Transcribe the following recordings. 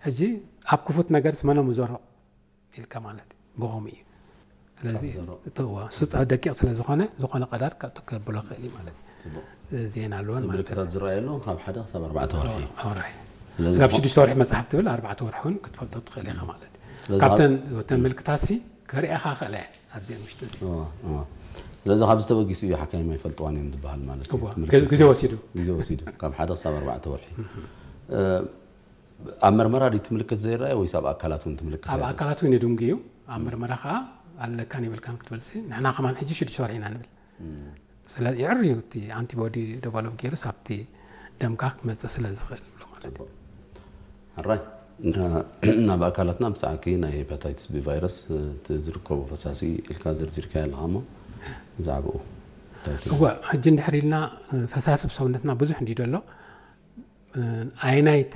ሕጂ ኣብ ክፉት ነገር ስመኖም ዝዘርቕ ኢልካ ማለት ብኸምኡ እዩ ስለዚ ሱፃ ደቂቕ ስለ ዝኾነ ቀዳድ ከብሎ ክእል ማለት ዜና ኣለዎን ምልክታት ዝረኣየሉ ካብ 1 ክሳብ 4 ወርሒ ስለዚ ካብ 6 ወርሒ መጽሓፍ ትብል 4 ወርሒ እውን ክትፈልጦ ትኽእል ኢኻ ማለት ካብተን ምልክታት ከሪአኻ ክእል ኣብዚአን ውሽጢ ስለዚ ካብ ዝተበጊሱ እዩ ሓካይማ ይፈልጥዋን እዮም ዝበሃል ማለት እዩ ግዜ ወሲዱ ካብ 1 ክሳብ 4 ወርሒ ኣብ መርመራ ዲ ትምልክት ዘይረኣየ ወይስ ኣብ ኣካላት እውን ትምልክት ኣብ ኣካላት እውን ይድምጉ እዩ ኣብ መርመራ ከዓ ኣለካን ይብልካን ክትበልሲ ንሕና ከማን ሕጂ 6 ወርሒ ኢና ንብል ስለዚ ይዕር እዩ እቲ አንቲቦዲ ደቨሎፕ ገይሩ ሳብቲ ደምካ ክመፅእ ስለ ዝኽእል ብሎ ማለት እዩ ኣራይ ናብ ኣካላትና ብዛዕባ ናይ ሄፓታይትስ ቢ ቫይረስ ዝርከቡ ፈሳሲ ኢልካ ዝርዝርካ ኣለኻ ሞ ብዛዕባኡ እዋ ሕጂ እንድሕር ኢልና ፈሳሲ ብሰውነትና ብዙሕ እንዲዶ ኣሎ ኣይናይ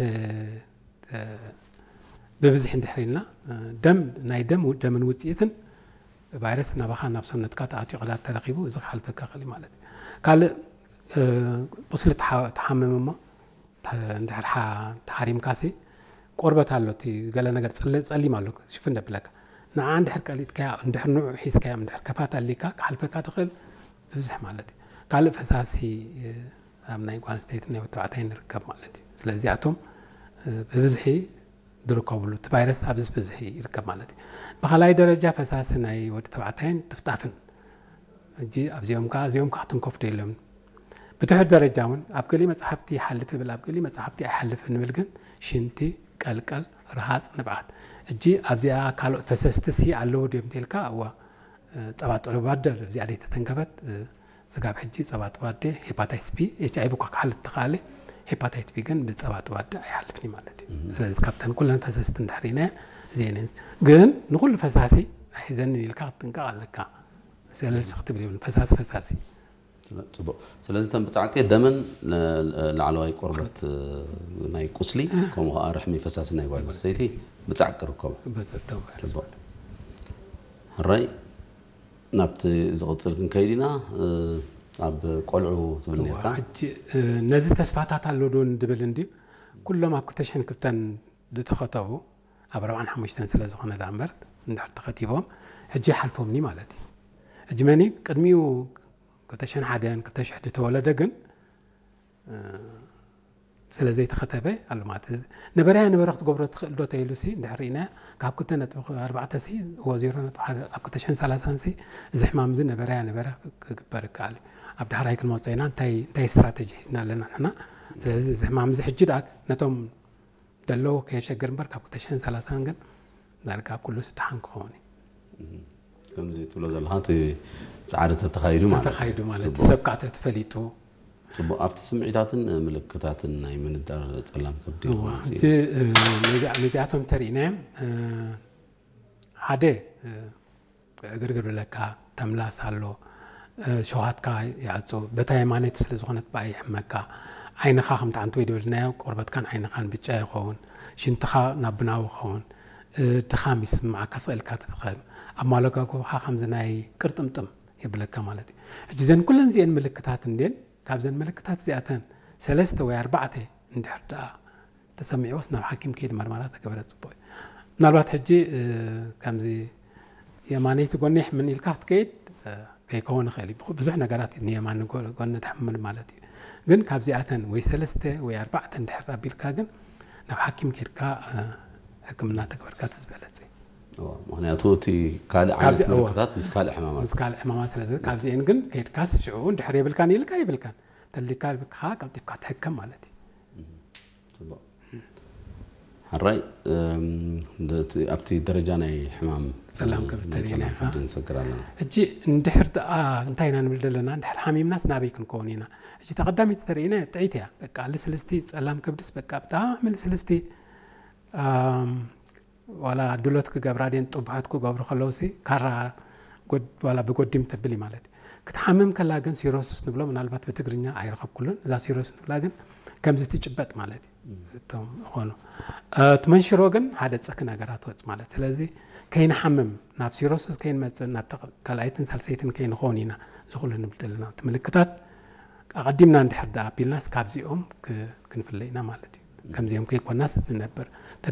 ብብዝሒ እንድሕር ኢልና ናይ ደምን ውፅኢትን ቫይረስ ናባኻ ናብ ሰውነትካ ተኣትዩ ቀዳድ ተረኺቡ እዚ ክሓልፈካ ክእል ማለት እዩ ካልእ ቁስሊ ተሓመመ እሞ እንድሕር ተሓሪምካሲ ቆርበት ኣሎ እቲ ገለ ነገር ፀሊም ኣሎ ሽፍን ደብለካ ንዓ እንድሕር ቀሊጥካያ እንድሕር ንዑ ሒዝካያ እንድሕር ከፋት ኣሊካ ክሓልፈካ ትኽእል ብብዝሕ ማለት እዩ ካልእ ፈሳሲ ኣብ ናይ ጓል ኣንስተይትን ናይ ወዲ ተባዕታይን ይርከብ ማለት እዩ ስለዚ ኣቶም ብብዝሒ ዝርከብሉ እቲ ቫይረስ ኣብዚ ብዝሒ ይርከብ ማለት እዩ ብኻልኣይ ደረጃ ፈሳሲ ናይ ወዲ ተባዕታይን ጥፍጣፍን ሕጂ እዚኦም ክትንከፍ ዶ የሎም ብትሕት ደረጃ እውን ኣብ ገሊእ መፅሓፍቲ ይሓልፍ ይብል ኣብ ገሊእ መፅሓፍቲ ኣይሓልፍ ንብል ግን ሽንቲ ቀልቀል ረሃፅ ንብዓት ሕጂ ኣብዚኣ ካልኦት ፈሰስቲሲ ኣለዎ ድዮም እንተኢልካ እዋ ፀባ ጥዑባደ እዚኣ ደይ ተተንከፈት ዝጋብ ሕጂ ፀባ ጥዑባደ ሄፓታይትስ ቢ ኤች ኣይ ቪ እኳ ክሓልፍ ተኻእለ ሄፓታይትስ ቢ ግን ብፀባ ጥዑባደ ኣይሓልፍኒ ማለት እዩ ስለዚ ካብተን ኩለን ፈሰስቲ እንድሕር ኢና ዜነን ግን ንኩሉ ፈሳሲ ኣይሕዘንን ኢልካ ክትጥንቀቕ ኣለካ ስለዚ ክትብል ይብልን ፈሳሲ ስለዚ ተን ብፃዕቂ ደመን ላዕለዋይ ቆርበት ናይ ቁስሊ ከምኡ ከዓ ረሕሚ ፈሳሲ ናይ ጓል ኣንስተይቲ ብፃዕቂ ይርከቡ ሕራይ ናብቲ ዝቕፅል ክንከይድ ኢና ኣብ ቆልዑ ትብል ነርካ ሕጂ ነዚ ተስፋታት ኣሎ ዶ ንድብል እንድዩ ኩሎም ኣብ 2002 ዝተኸተቡ ኣብ 45 ስለ ዝኾነ ዳእምበርት እንድሕር ተኸቲቦም ሕጂ ሓልፎምኒ ማለት እዩ ሕጂ መኒ ቅድሚኡ 2001 2000 ተወለደ ግን ስለዘይ ተኸተበ ኣሎ ማለት ነበርያ ክትገብሮ ትኽእል ዶ ተይሉሲ እንድሕር ኢና ካብ 2.4 ሲ ወ 0.1 ኣብ 2030 ሲ እዚ ሕማም እዚ ነበርያ ክግበር ይከኣል ኣብ ዳሕራይ ክንመፅእ ኢና እንታይ ስትራቴጂ ሒዝና ኣለና ንሕና ስለዚ እዚ ሕማም እዚ ሕጂ ደኣ ነቶም ደለዎ ከየሸግር እምበር ካብ 2030 ግን ዳርጋ ኩሉ ስታሓን ክኸውን እዩ ከምዚ ትብሎ ዘለካ እቲ ፃዕሪ ተተኻይዱ ማለት ሰብካ ተፈሊጡ ጽቡቕ ኣብቲ ስምዒታትን ምልክታትን ናይ ምንዳር ፀላም ከብዲ እቲ ነዚኣቶም ተሪእናዮም ሓደ ግርግር ብለካ ተምላስ ኣሎ ሸውሃትካ ይዓፁ በታ ሃይማኖት ስለ ዝኾነት በኣይ ይሕመካ ዓይንኻ ከምቲ ዓንቲ ወይ ድብልናዮ ቆርበትካን ዓይንኻን ብጫ ይኸውን ሽንትኻ ናብ ብናዊ ይኸውን ድኻም ይስምዓካ ስእልካ ትትኸም ኣብ ማለጋጎብካ ከምዚ ናይ ቅርጥምጥም ይብለካ ማለት እዩ ሕጂ ዘን ኩለን ዚአን ምልክታት እንዴን ካብዘን ምልክታት እዚኣተን 3 ወይ 4 እንድሕር ደኣ ተሰሚዕዎስ ናብ ሓኪም ከይድ መርመራ ተገበረ ፅቡቅ እዩ ምናልባት ሕጂ ከምዚ የማነይቲ ጎኒ ይሕምን ኢልካ ክትከይድ ከይከውን ይኽእል እዩ ብዙሕ ነገራት ንየማን ጎኒ ትሕምል ማለት እዩ ግን ካብዚኣተን ወይ 3 ወይ 4 እንድሕር ኣቢልካ ግን ናብ ሓኪም ከይድካ ሕክምና ተገበርካ ተዝበለፅ ምክንያቱ እቲ ካልእ ዓይነት ምልክታት ምስ ካልእ ሕማማት ስለዚ ካብዚአን ግን ከይድካስ ሽዑ እንድሕር የብልካን ኢልካ ይብልካን ተሊካ ብካ ቀልጢፍካ ትሕከም ማለት እዩ ሕራይ ኣብቲ ደረጃ ናይ ሕማም ፀላም ከብዲ ተሪእና ኢኻ ንሰግር ኣለና ሕጂ እንድሕር ደኣ እንታይ ኢና ንብል ዘለና እንድሕር ሓሚምናስ ናበይ ክንከውን ኢና ሕጂ ተቐዳሚት ተሪእና ጥዒት እያ በቃ ልስልስቲ ፀላም ከብድስ በቃ ብጣዕሚ ልስልስቲ ዋላ ድሎት ክገብራ ደን ጥቡሓት ክገብሩ ከለውሲ ካራ ዋላ ብጎዲም ተብል ማለት ክትሓምም ከላ ግን ሲሮሲስ ንብሎ ምናልባት በትግርኛ ኣይረኸብኩልን እዛ ሲሮሲስ ንብላ ግን ከምዚ ትጭበጥ ማለት እዩ እቶም ኾኑ ትመንሽሮ ግን ሓደ ፀክ ነገራት ወፅ ማለት ስለዚ ከይንሓምም ናብ ሲሮሲስ ከይንመፅእ ናብ ካልኣይትን ሳልሰይትን ከይንኸውን ኢና ዝኩሉ ንብል ዘለና ምልክታት ኣቐዲምና እንድሕር ደኣ ኣቢልናስ ካብዚኦም ክንፍለ ኢና ማለት እዩ ከምዚኦም ከይኮናስ ንነብር